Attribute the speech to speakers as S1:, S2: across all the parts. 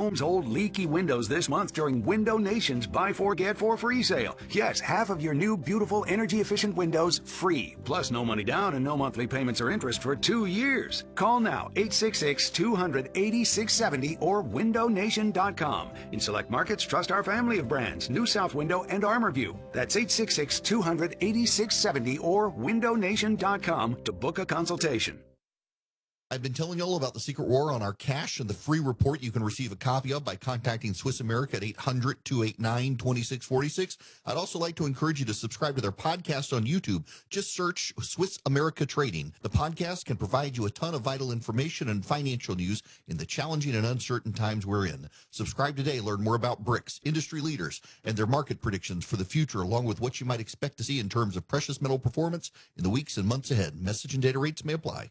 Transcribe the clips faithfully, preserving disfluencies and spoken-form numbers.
S1: home's old leaky windows this month during Window Nation's Buy Four Get Four free sale. Yes, half of your new, beautiful, energy-efficient windows free. Plus, no money down and no monthly payments or interest for two years. Call now, eight six six, two hundred, eighty-six seventy or window nation dot com. In select markets, trust our family of brands, New South Window and ArmorView. That's eight six six, two hundred, eighty-six seventy or window nation dot com to book a consultation.
S2: I've been telling you all about the secret war on our cash and the free report you can receive a copy of by contacting Swiss America at eight hundred, two eight nine, two six four six. I'd also like to encourage you to subscribe to their podcast on YouTube. Just search Swiss America Trading. The podcast can provide you a ton of vital information and financial news in the challenging and uncertain times we're in. Subscribe today. Learn more about BRICS, industry leaders, and their market predictions for the future, along with what you might expect to see in terms of precious metal performance in the weeks and months ahead. Message and data rates may apply.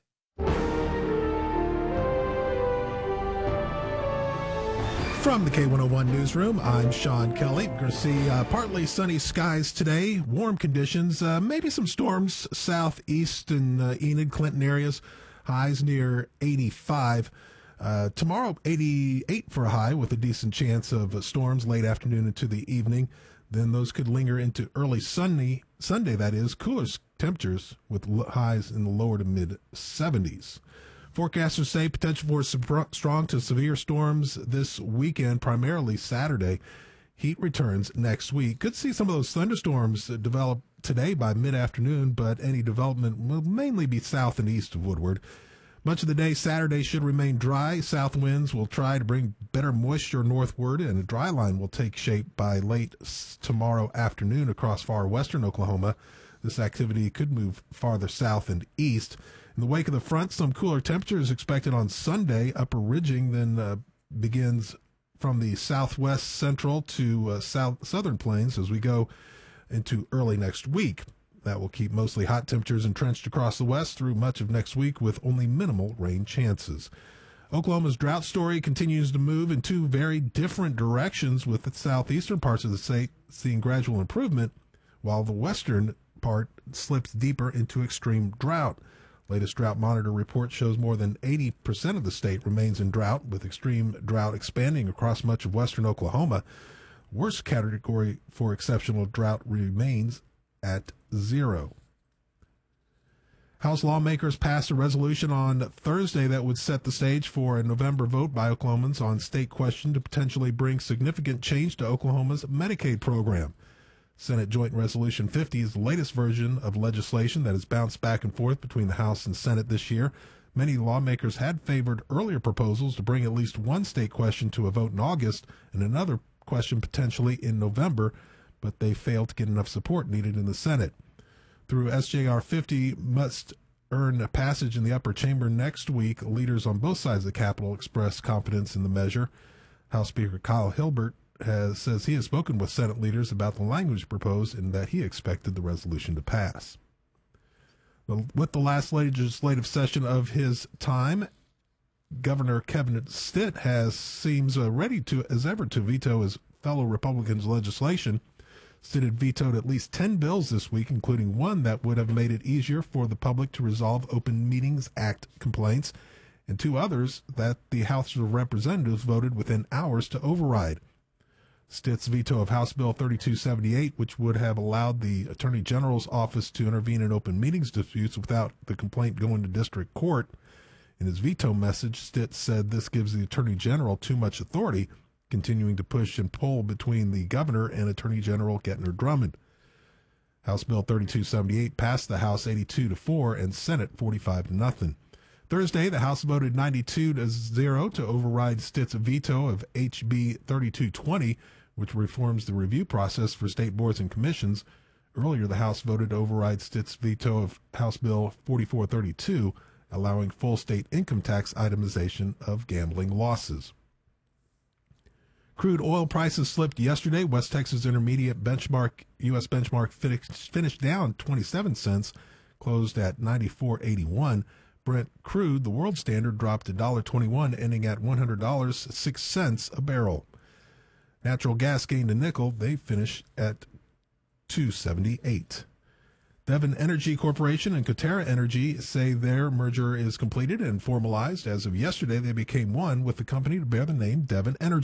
S3: From the K one oh one Newsroom, I'm Sean Kelly. We're going to see uh, partly sunny skies today, warm conditions, uh, maybe some storms southeast in uh, Enid, Clinton areas, highs near eighty-five. Uh, tomorrow, eighty-eight for a high with a decent chance of uh, storms late afternoon into the evening. Then those could linger into early Sunday, Sunday that is, cooler temperatures with l- highs in the lower to mid seventies. Forecasters say potential for sp- strong to severe storms this weekend, primarily Saturday. Heat returns next week. Could see some of those thunderstorms develop today by mid-afternoon, but any development will mainly be south and east of Woodward. Much of the day Saturday should remain dry. South winds will try to bring better moisture northward, and a dry line will take shape by late tomorrow afternoon across far western Oklahoma. This activity could move farther south and east. In the wake of the front, some cooler temperatures expected on Sunday. Upper ridging then uh, begins from the southwest central to uh, south southern plains as we go into early next week. That will keep mostly hot temperatures entrenched across the west through much of next week with only minimal rain chances. Oklahoma's drought story continues to move in two very different directions, with the southeastern parts of the state seeing gradual improvement, while the western part slips deeper into extreme drought. Latest drought monitor report shows more than eighty percent of the state remains in drought, with extreme drought expanding across much of western Oklahoma. Worst category for exceptional drought remains at zero. House lawmakers passed a resolution on Thursday that would set the stage for a November vote by Oklahomans on state question to potentially bring significant change to Oklahoma's Medicaid program. Senate Joint Resolution fifty is the latest version of legislation that has bounced back and forth between the House and Senate this year. Many lawmakers had favored earlier proposals to bring at least one state question to a vote in August and another question potentially in November, but they failed to get enough support needed in the Senate. Through S J R fifty must earn a passage in the upper chamber next week. Leaders on both sides of the Capitol expressed confidence in the measure. House Speaker Kyle Hilbert has says he has spoken with Senate leaders about the language proposed and that he expected the resolution to pass. With the last legislative session of his time, Governor Kevin Stitt has seems uh, ready to as ever to veto his fellow Republicans' legislation. Stitt had vetoed at least ten bills this week, including one that would have made it easier for the public to resolve Open Meetings Act complaints, and two others that the House of Representatives voted within hours to override. Stitt's veto of House Bill thirty-two seventy-eight, which would have allowed the Attorney General's office to intervene in open meetings disputes without the complaint going to district court. In his veto message, Stitt said this gives the Attorney General too much authority, continuing to push and pull between the governor and Attorney General Gettner Drummond. House Bill thirty-two seventy-eight passed the House eighty-two to four and Senate forty-five to nothing. Thursday, the House voted ninety-two to zero to override Stitt's veto of H B thirty-two twenty, which reforms the review process for state boards and commissions. Earlier, the House voted to override Stitt's veto of House Bill forty-four thirty-two, allowing full state income tax itemization of gambling losses. Crude oil prices slipped yesterday. West Texas Intermediate benchmark, U S benchmark finished, finished down twenty-seven cents, closed at ninety-four eighty-one. Brent crude, the world standard, dropped to one dollar twenty-one, ending at one hundred dollars and six cents a barrel. Natural gas gained a nickel. They finished at two seventy-eight. Devon Energy Corporation and Coterra Energy say their merger is completed and formalized. As of yesterday, they became one, with the company to bear the name Devon Energy.